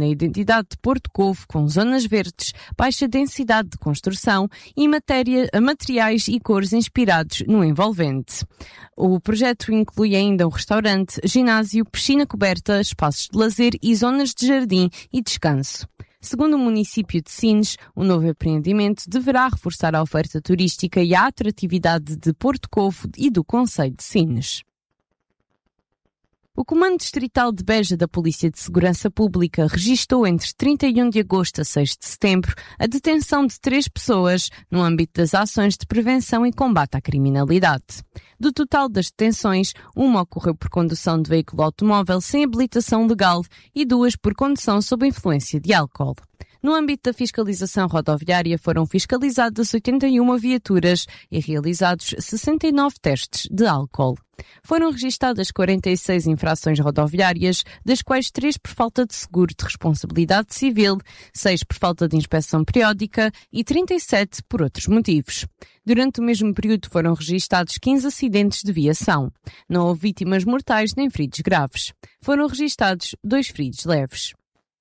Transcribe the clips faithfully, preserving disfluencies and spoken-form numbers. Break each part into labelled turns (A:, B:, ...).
A: define a identidade de Porto Covo com zonas verdes, baixa densidade de construção e matéria, materiais e cores inspirados no envolvente. O projeto inclui ainda um restaurante, ginásio, piscina coberta, espaços de lazer e zonas de jardim e descanso. Segundo o município de Sines, o novo empreendimento deverá reforçar a oferta turística e a atratividade de Porto Covo e do concelho de Sines. O Comando Distrital de Beja da Polícia de Segurança Pública registou entre trinta e um de agosto a seis de setembro a detenção de três pessoas no âmbito das ações de prevenção e combate à criminalidade. Do total das detenções, uma ocorreu por condução de veículo automóvel sem habilitação legal e duas por condução sob influência de álcool. No âmbito da fiscalização rodoviária foram fiscalizadas oitenta e uma viaturas e realizados sessenta e nove testes de álcool. Foram registadas quarenta e seis infrações rodoviárias, das quais três por falta de seguro de responsabilidade civil, seis por falta de inspeção periódica e trinta e sete por outros motivos. Durante o mesmo período foram registados quinze acidentes de viação. Não houve vítimas mortais nem feridos graves. Foram registados dois feridos leves.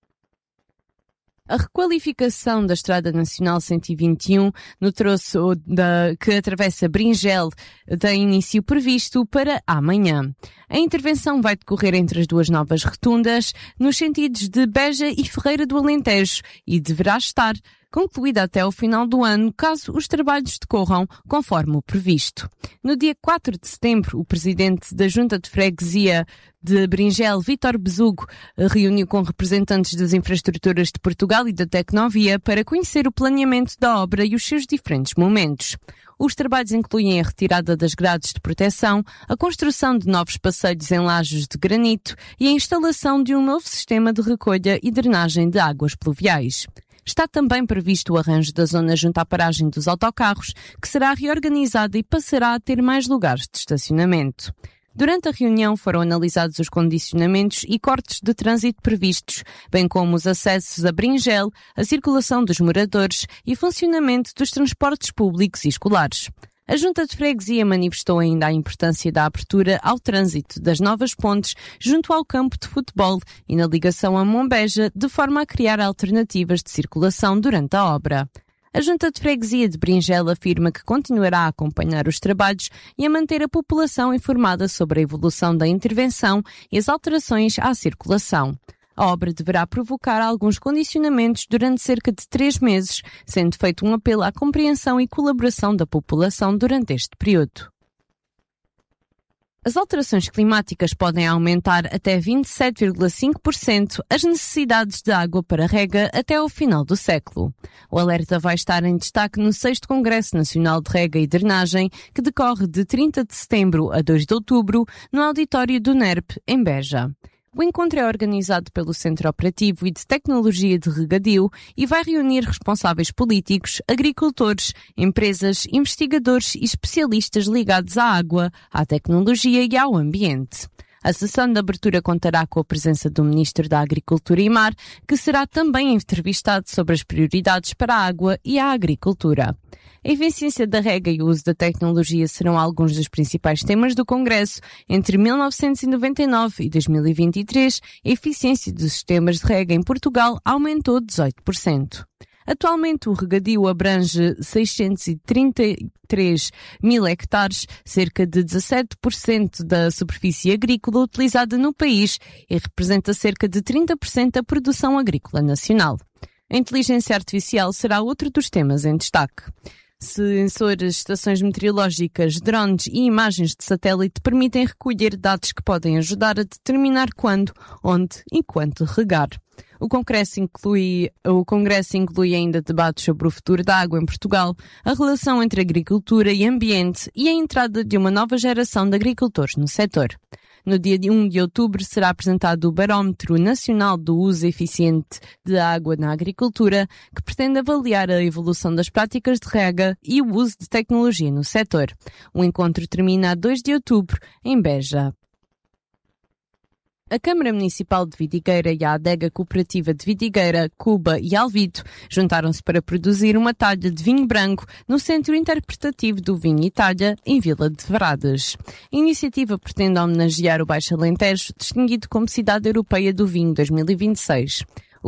A: A requalificação da Estrada Nacional cento e vinte e um no troço da, que atravessa Bringel tem início previsto para amanhã. A intervenção vai decorrer entre as duas novas rotundas, nos sentidos de Beja e Ferreira do Alentejo, e deverá estar concluída até ao final do ano, caso os trabalhos decorram conforme o previsto. No dia quatro de setembro, o presidente da Junta de Freguesia de Bringel, Vítor Besugo, reuniu com representantes das infraestruturas de Portugal e da Tecnovia para conhecer o planeamento da obra e os seus diferentes momentos. Os trabalhos incluem a retirada das grades de proteção, a construção de novos passeios em lajes de granito e a instalação de um novo sistema de recolha e drenagem de águas pluviais. Está também previsto o arranjo da zona junto à paragem dos autocarros, que será reorganizada e passará a ter mais lugares de estacionamento. Durante a reunião foram analisados os condicionamentos e cortes de trânsito previstos, bem como os acessos a Bringel, a circulação dos moradores e funcionamento dos transportes públicos e escolares. A Junta de Freguesia manifestou ainda a importância da abertura ao trânsito das novas pontes junto ao campo de futebol e na ligação a Monbeja, de forma a criar alternativas de circulação durante a obra. A Junta de Freguesia de Bringel afirma que continuará a acompanhar os trabalhos e a manter a população informada sobre a evolução da intervenção e as alterações à circulação. A obra deverá provocar alguns condicionamentos durante cerca de três meses, sendo feito um apelo à compreensão e colaboração da população durante este período. As alterações climáticas podem aumentar até vinte e sete vírgula cinco por cento as necessidades de água para rega até ao final do século. O alerta vai estar em destaque no sexto Congresso Nacional de Rega e Drenagem, que decorre de trinta de setembro a dois de outubro, no auditório do N E R P, em Beja. O encontro é organizado pelo Centro Operativo e de Tecnologia de Regadio e vai reunir responsáveis políticos, agricultores, empresas, investigadores e especialistas ligados à água, à tecnologia e ao ambiente. A sessão de abertura contará com a presença do Ministro da Agricultura e Mar, que será também entrevistado sobre as prioridades para a água e a agricultura. A eficiência da rega e o uso da tecnologia serão alguns dos principais temas do Congresso. Entre mil novecentos e noventa e nove e dois mil e vinte e três, a eficiência dos sistemas de rega em Portugal aumentou dezoito por cento. Atualmente o regadio abrange seiscentos e trinta e três mil hectares, cerca de dezassete por cento da superfície agrícola utilizada no país e representa cerca de trinta por cento da produção agrícola nacional. A inteligência artificial será outro dos temas em destaque. Sensores, estações meteorológicas, drones e imagens de satélite permitem recolher dados que podem ajudar a determinar quando, onde e quanto regar. O Congresso inclui, o Congresso inclui ainda debates sobre o futuro da água em Portugal, a relação entre agricultura e ambiente e a entrada de uma nova geração de agricultores no setor. No dia um de outubro será apresentado o Barómetro Nacional do Uso Eficiente de Água na Agricultura, que pretende avaliar a evolução das práticas de rega e o uso de tecnologia no setor. O encontro termina a dois de outubro, em Beja. A Câmara Municipal de Vidigueira e a Adega Cooperativa de Vidigueira, Cuba e Alvito juntaram-se para produzir uma talha de vinho branco no Centro Interpretativo do Vinho e Talha, em Vila de Frades. A iniciativa pretende homenagear o Baixo Alentejo, distinguido como Cidade Europeia do Vinho dois mil e vinte e seis.